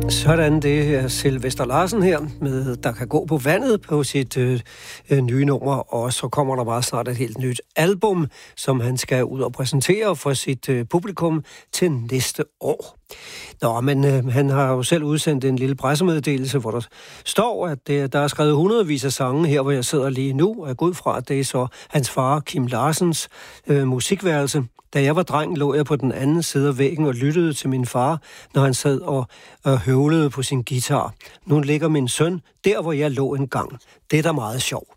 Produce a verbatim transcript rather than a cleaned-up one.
Sådan, det er Sylvester Larsen her, med Der kan gå på vandet på sit øh, nye nummer, og så kommer der meget snart et helt nyt album, som han skal ud og præsentere for sit øh, publikum til næste år. Nå, men øh, han har jo selv udsendt en lille pressemeddelelse, hvor der står, at det, der er skrevet hundredvis af sange her, hvor jeg sidder lige nu, og jeg går ud fra, at det er så hans far, Kim Larsens øh, musikværelse. Da jeg var dreng, lå jeg på den anden side af væggen og lyttede til min far, når han sad og, og høvlede på sin guitar. Nu ligger min søn der, hvor jeg lå engang. Det er da meget sjovt.